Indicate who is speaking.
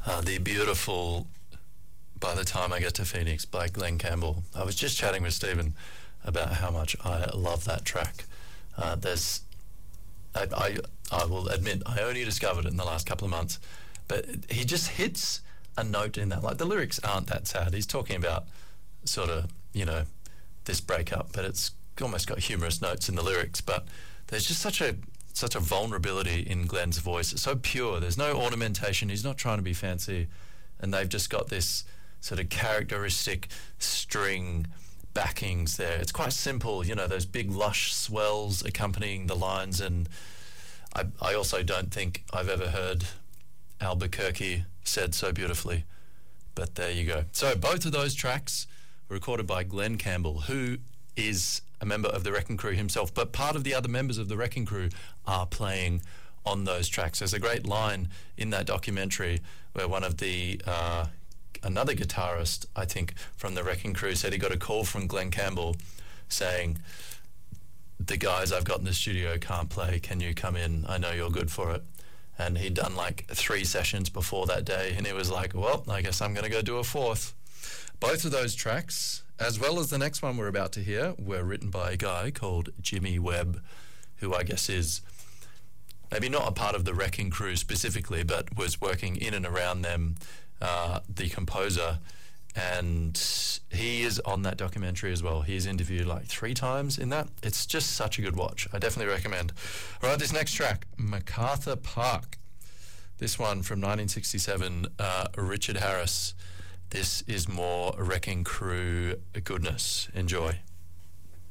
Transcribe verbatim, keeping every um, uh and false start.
Speaker 1: Uh, the beautiful By the Time I Get to Phoenix by Glenn Campbell. I was just chatting with Stephen about how much I love that track. Uh, there's, I, I, I will admit, I only discovered it in the last couple of months, but he just hits a note in that. Like, the lyrics aren't that sad. He's talking about sort of, you know, this breakup, but it's almost got humorous notes in the lyrics. But there's just such a such a vulnerability in Glenn's voice. It's so pure. There's no ornamentation. He's not trying to be fancy, and they've just got this sort of characteristic string backings there. It's quite simple, you know, those big lush swells accompanying the lines. And I, I also don't think I've ever heard Albuquerque said so beautifully, but there you go. So both of those tracks were recorded by Glenn Campbell, who is a member of the Wrecking Crew himself, but part of the other members of the Wrecking Crew are playing on those tracks. There's a great line in that documentary where one of the uh, another guitarist, I think, from the Wrecking Crew said he got a call from Glenn Campbell saying, the guys I've got in the studio can't play, can you come in? I know you're good for it. And he'd done like three sessions before that day, and he was like, well, I guess I'm going to go do a fourth. Both of those tracks, as well as the next one we're about to hear, were written by a guy called Jimmy Webb, who I guess is maybe not a part of the Wrecking Crew specifically, but was working in and around them, uh, the composer. And he is on that documentary as well. He's interviewed like three times in that. It's just such a good watch. I definitely recommend. All right, this next track, MacArthur Park. This one from nineteen sixty-seven, uh, Richard Harris. This is more Wrecking Crew goodness. Enjoy.